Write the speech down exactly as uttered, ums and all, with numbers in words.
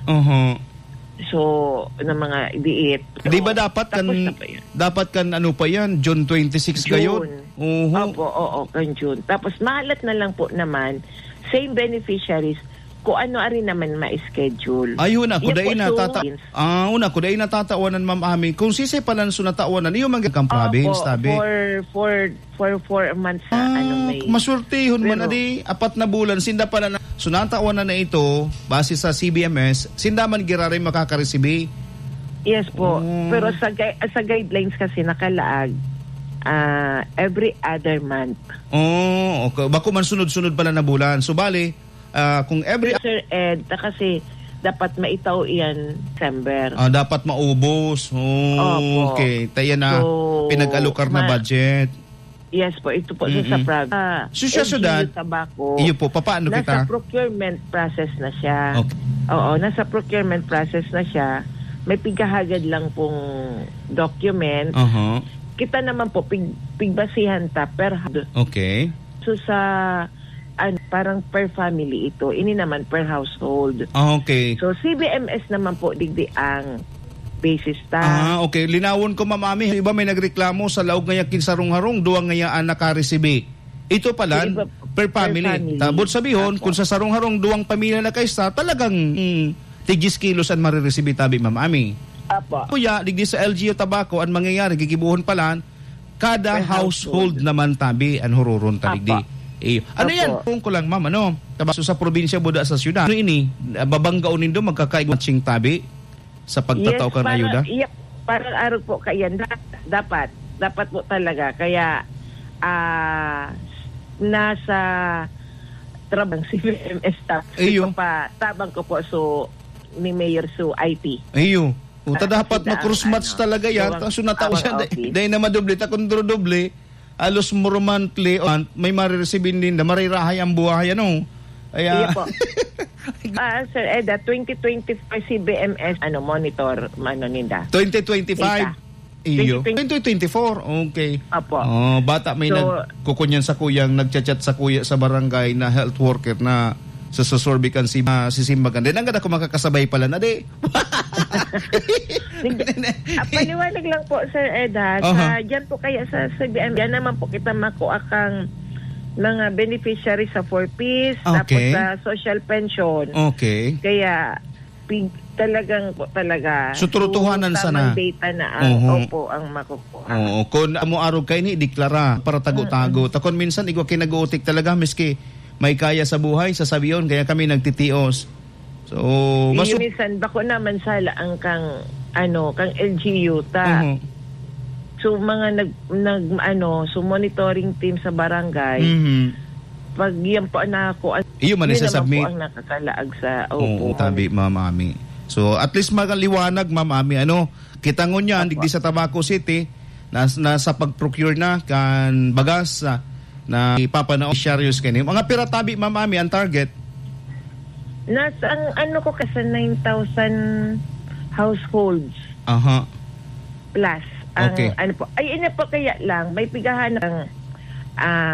Uh-huh. So, ng mga diet. So, di ba dapat kan dapat kan ano pa yan, June twenty-six kayo? Uh-huh. Opo, oo, kan June. Tapos mahalat na lang po naman, same beneficiaries, kung ano rin naman ma-schedule. Ayun na, kuday na tata. Ah, una kuday na tatawanan ma'am amin. Kung sisi palan so natawanan, iyo magkang province tabi. For for for four months sa ah, ano may. Masurtihon man adi apat na bulan sinda pala na so natawanan na ito base sa C B M S, sinda man girare makakaresibi. Yes po. Oh. Pero sa sa guidelines kasi nakalaag uh, every other month. Oh, okay. Bako man sunod-sunod pala na bulan. So bali Uh, kung every... Sir Ed, kasi dapat maitaw iyan December. Ah, dapat maubos. Oh, okay. Tayo na so, pinag-alokar na budget. Yes po, ito po mm-hmm. sa Prague. Uh, so siya sudan, iyo po, papaano kita? Nasa procurement process na siya. Okay. Oo, nasa procurement process na siya. May pigahagad lang pong document. Uh-huh. Kita naman po, pig, pigbasihan ta per hub. Okay. So sa... Ano, parang per family ito. Ini naman per household. Ah, okay. So, C B M S naman po digdi ang basis ta. Ah, okay. Linawon ko, mamami. Iba may nagreklamo sa laog ngayon kinsarong-harong, duwang ngayon nakaresibi. Ito pala, so, per family. Per family. Tabot sabihon, kung sa sarong-harong, duwang pamilya na kaysa, talagang mm, tigis kilos ang mariresibi tabi, mamami. Apo. Kuya, digdi sa L G U Tobacco, ang mangyayari, gigibuhon pala, kada household, household naman tabi, ang hururon taligdi. Eh, ano Opo. Yan? Kung ko lang, ma'am, ano? Tabaso sa probinsya, buda sa syudad. Ano ini? Babanggaonin do, magkakaigwatsing tabi sa pagtataw ka na ayuda? Yes, parang araw po kayan. Dapat. Dapat po talaga. Kaya, ah, uh, nasa trabang C B M S staff. Iyo. Pa, tabang ko po, so, ni Mayor Su, I T. Iyo. Uta dapat mag-cross match ano, talaga yan. So, nataw siya. Dahil na madoble, takundro doble. Alos more monthly on, may mariresibin din na marirahay ang buhay, ano? Kaya... po. Ah, Sir Eda, twenty twenty-five C B M S, ano, monitor, ano ninda? twenty twenty-five? Iyo. twenty twenty-four, okay. Apo. Oh, bata may so, nagkukunyan sa kuyang, nagchat-chat sa kuya sa barangay na health worker na sa susurbikan si uh, si Simbagan. Din ang ganda ko makakasabay pala na di. Paliwanag lang po, Sir Eda, uh-huh. sa diyan po kaya sa C B M, yan naman po kita makuha kang mga beneficiary sa four Ps, okay. tapos sa social pension. Okay. Kaya pig, talagang po talaga. So turutuhanan so, sana. Data na ang uh-huh. opo ang makukuha. Oo, kung amo araw kay ni deklara para tago-tago. Uh-huh. Takon minsan igwa kay nag-uutik talaga miski may kaya sa buhay, sasabiyon, kaya kami nagtitios. So, mas... Yung minsan, bako naman sala ang kang, ano, kang L G U, ta. Uh-huh. So, mga nag, nag, ano, so monitoring team sa barangay, mm-hmm. pag yan po na ako, iyo man isa-submit. Yun naman po ang nakakalaag sa, opo. Oo, tabi, mamami. So, at least magaliwanag, mamami, ano, kitangon yan, digdi sa Tabaco City, nas, nasa pag-procure na, kan bagas, uh, na ipapanaw serious kayo. Mga piratabi, mamami, ang target? Nasa, ang ano ko kasi nine thousand households. Aha. Plus. Ang, okay. Ano po, ay, ina po kaya lang, may pigahan ng uh,